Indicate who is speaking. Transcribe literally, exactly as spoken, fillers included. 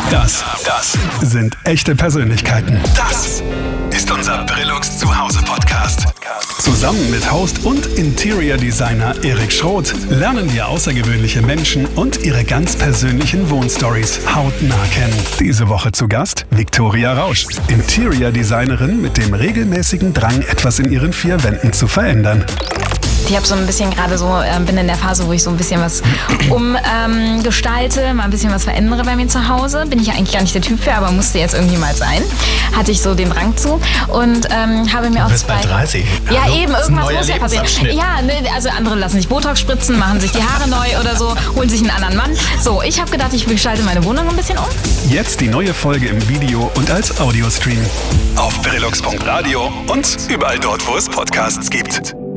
Speaker 1: Das, das sind echte Persönlichkeiten. Das ist unser Brillux Zuhause-Podcast. Zusammen mit Host und Interior Designer Erik Schroth lernen wir außergewöhnliche Menschen und ihre ganz persönlichen Wohnstories hautnah kennen. Diese Woche zu Gast Viktoria Rausch, Interior Designerin mit dem regelmäßigen Drang, etwas in ihren vier Wänden zu verändern.
Speaker 2: Ich habe so ein bisschen gerade so, äh, bin in der Phase, wo ich so ein bisschen was umgestalte, ähm, mal ein bisschen was verändere bei mir zu Hause. Bin ich ja eigentlich gar nicht der Typ für, aber musste jetzt irgendwie mal sein. Hatte ich so den Drang zu und ähm, habe mir auch
Speaker 3: Du bist
Speaker 2: zwei...
Speaker 3: bei dreißig.
Speaker 2: Ja,
Speaker 3: Hallo,
Speaker 2: eben,
Speaker 3: das ist ein
Speaker 2: irgendwas
Speaker 3: neuer
Speaker 2: muss ja passieren.
Speaker 3: Lebensabschnitt.
Speaker 2: Ja, ne, also andere lassen sich Botox spritzen, machen sich die Haare neu oder so, holen sich einen anderen Mann. So, ich habe gedacht, ich gestalte meine Wohnung ein bisschen um.
Speaker 1: Jetzt die neue Folge im Video und als Audiostream. Auf brillux punkt radio und überall dort, wo es Podcasts gibt.